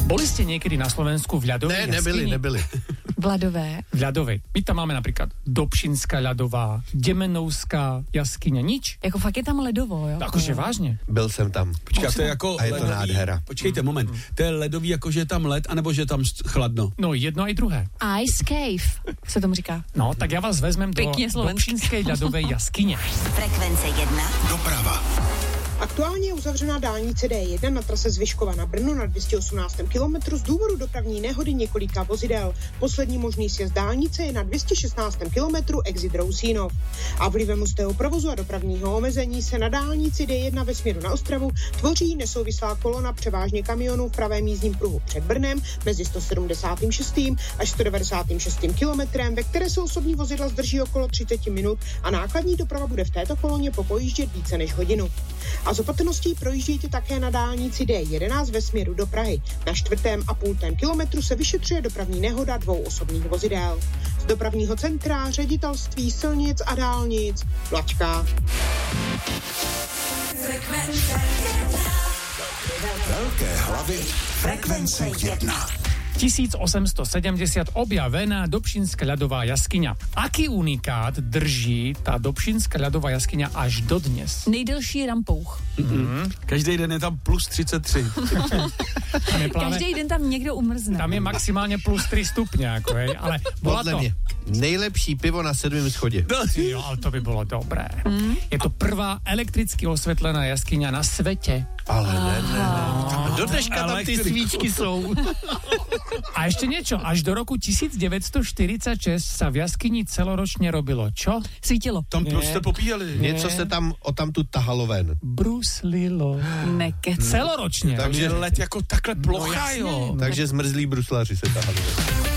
Boli ste niekedy na Slovensku v ľadovej jaskyni? Nebyli. V ľadovej. My tam máme napríklad Dobšinská ľadová, Demenovská jaskyňa, nič. Jako fakt je tam ledovo, jo? Akože vážně. Byl jsem tam. Počkej, to je jako a je to ledový, nádhera. Počkejte, moment. To je ledový, jako že je tam led, anebo že je tam chladno? No jedno aj druhé. Ice cave se tomu říká. No, tak já vás vezmem do Dobšinské ľadovej jaskyně. Frekvence 1. Doprava. Aktuálně je uzavřená dálnice D1 na trase z Vyškova na Brno na 218. kilometru z důvodu dopravní nehody několika vozidel. Poslední možný sjezd dálnice je na 216. kilometru exit Rousínov. A vlivem hustého provozu a dopravního omezení se na dálnici D1 ve směru na Ostravu tvoří nesouvislá kolona převážně kamionů v pravém jízdním pruhu před Brnem mezi 176. až 196. kilometrem, ve které se osobní vozidla zdrží okolo 30 minut a nákladní doprava bude v této koloně popojíždět více než hodinu. A z opatrností projíždějte také na dálnici D11 ve směru do Prahy. Na 4,5 kilometru se vyšetřuje dopravní nehoda 2 osobních vozidel. Z dopravního centra Ředitelství silnic a dálnic Lačka. Velké hlavy. Frekvence 1. 1870 objavená Dobšinská ľadová jaskyňa. Aký unikát drží tá Dobšinská ľadová jaskyňa až dodnes? Nejdelší rampouch. Každý den je tam plus 33. Každý den tam někdo umrzne. Tam je maximálně plus 3 stupně, jako, hej, ale bola Podle to... mě nejlepší pivo na 7. schodě. Jo, ale to by bylo dobré. Je to prvá elektricky osvětlená jaskyňa na světě. Ale ne. Do dneška tam ty svíčky jsou. A ešte niečo, až do roku 1946 sa v jaskyni celoročne robilo čo? Svítilo. Tam prostě popíjeli. Něco se tam odtamtud tahalo ven. Bruslilo. Nekec. Celoročně. Takže let jako takhle plocha, jo. Takže zmrzlí bruslaři se tahali.